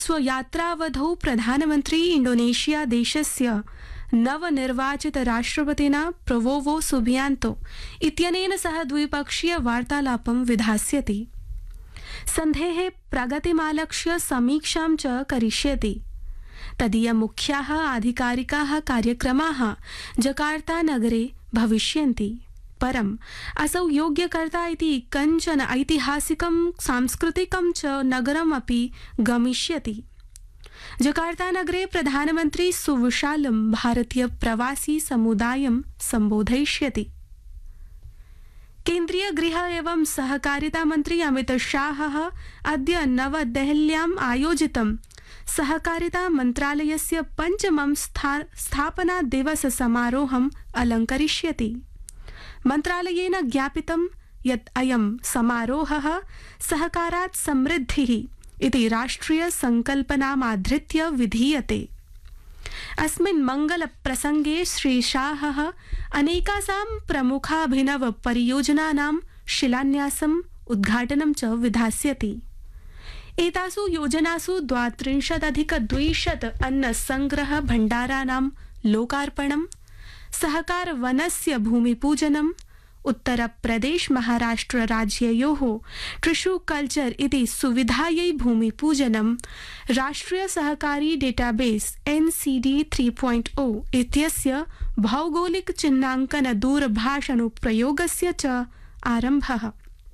स्वयात्रावधौ प्रधानमन्त्री इंडोनेशिया देशस्य नवनिर्वाचित राष्ट्रपतिना प्रबोवो सुबियांतो इत्यनेन सह द्विपक्षीय वार्तालापं विधास्यति। सन्धेः प्रगतिमालक्ष्य समीक्षां च करिष्यति। तदीय मुख्याः आधिकारिकाः कार्यक्रमाः जकार्ता नगरे भविष्यन्ति। परम् असौ योग्यकर्ता इति कञ्चन ऐतिहासिकं सांस्कृतिकं च नगरमपि गमिष्यति। जकार्ता नगरे प्रधानमन्त्री सुविशालं भारतीय प्रवासी समुदायं सम्बोधयिष्यति। केन्द्रीय गृह एवं सहकारिता मन्त्री अमित शाहः अद्य नवदेहल्याम् आयोजितं सहकारिता मन्त्रालयस्य पञ्चमं स्थापना दिवस समारोहम् अलङ्करिष्यति। मन्त्रालयेन ज्ञापितं यत् अयं समारोहः सहकारात् समृद्धिः इति राष्ट्रिय संकल्पनामाधृत्य विधीयते। अस्मिन् मंगल प्रसंगे श्री शाहः अनेकासां प्रमुखाभिनव परियोजनानां शिलान्यासम् उद्घाटनं च विधास्यति। एतासु योजनासु 32,200 अन्न संग्रह भण्डाराणां लोकार्पणं, सहकार वनस्य भूमिपूजनम्, उत्तर प्रदेश महाराष्ट्र राज्ययोः टिश्यू कल्चर इति सुविधायै भूमिपूजनं, राष्ट्रिय सहकारी डेटाबेस NCD 3.0 इत्यस्य भौगोलिक चिह्नाङ्कन दूरभाषानुप्रयोगस्य च आरम्भः।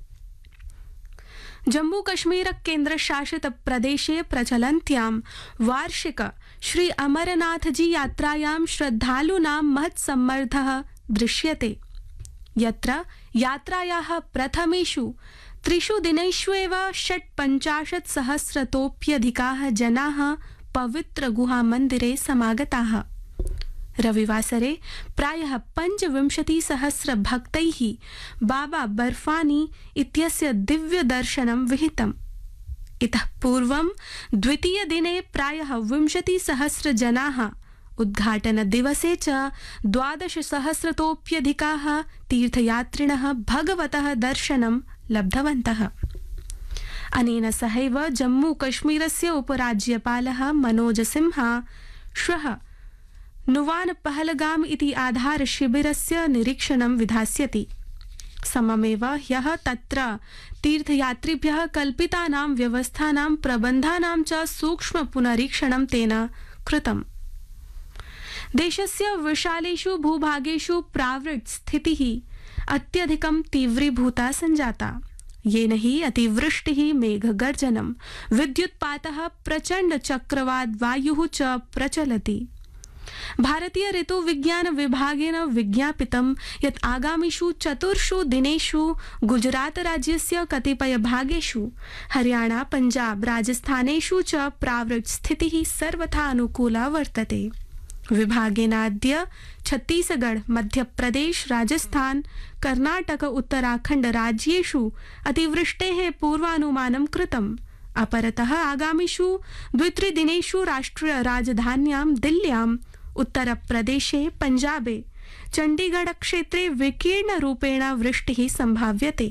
जम्मू कश्मीर केन्द्रशासित प्रदेशे प्रचलन्त्यां वार्षिक श्री अमरनाथजी यात्रायां श्रद्धालूनां महत्सम्मर्दः दृश्यते। यत्र यात्रायाः प्रथमेषु 3 दिनेषु एव 56,000तोऽप्यधिकाः जनाः पवित्र गुहामन्दिरे समागताः। रविवासरे प्रायः 25,000 भक्तैः बाबा बर्फानी इत्यस्य दिव्य दर्शनं विहितम्। इतः पूर्वं द्वितीय दिने प्रायः 20,000 जनाः, उद्घाटन दिवसे च 12,000तोऽप्यधिकाः तीर्थयात्रिणः भगवतः दर्शनं लब्धवन्तः। अनेन सहैव जम्मू कश्मीरस्य उपराज्यपालः मनोज सिन्हा श्वः नुवान पहलगाम इति आधार शिबिरस्य निरीक्षणं विधास्यति। सममेव ह्यः तत्र तीर्थयात्रिभ्यः कल्पितानां व्यवस्थानां प्रबन्धानां च सूक्ष्म पुनरीक्षणं तेन कृतम्। देशस्य विशालेषु भूभागेषु प्रावृट् स्थितिः अत्यधिकं तीव्रीभूता सञ्जाता, येन हि अतिवृष्टिः, मेघगर्जनं, विद्युत्पातः, प्रचण्ड चक्रवात वायुः च प्रचलति। भारतीय ऋतुविज्ञान विभागेन विज्ञापितं यत् आगामिषु 4 दिनेषु गुजरात राज्यस्य कतिपय भागेषु, हरियाणा, पंजाब, राजस्थानेषु च प्रावृट् स्थितिः सर्वथा अनुकूला वर्तते। विभागेनाद्य छत्तीसगढ़, मध्यप्रदेश, राजस्थान, कर्नाटक, उत्तराखण्ड राज्येषु अतिवृष्टेः पूर्वानुमानं कृतम्। अपरतः आगामिषु 2-3 दिनेषु राष्ट्रिय राजधान्यां दिल्ल्यां, उत्तर प्रदेशे, पंजाबे, चंडीगढ़ क्षेत्रे विकीर्ण रूपेण वृष्टिः संभाव्यते।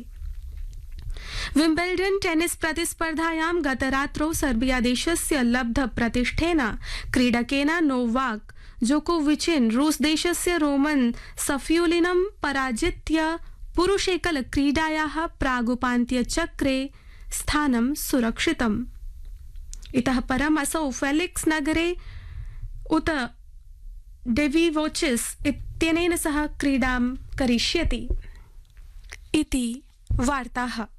विम्बल्डन् टेनिस प्रतिस्पर्धायां गतरात्रौ सर्बिया देशस्य लब्ध प्रतिष्ठेन क्रीडकेन नोवाक जोकोविचेन रूस देशस्य रोमन सफियुलिनं पराजित्य पुरुषेकल क्रीडायाः प्रागुपान्त्यचक्रे स्थानं सुरक्षितम्। इतः परम् असौ फेलिक्स नगरे उत डेविवोचिस इत्यनेन सह क्रीडां करिष्यति इति वार्ताः।